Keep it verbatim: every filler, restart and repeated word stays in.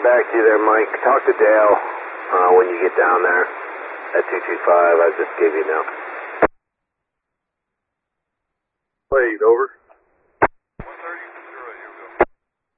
back to you there, Mike. Talk to Dale uh, when you get down there at two two five. I just gave you a note. Wait, over.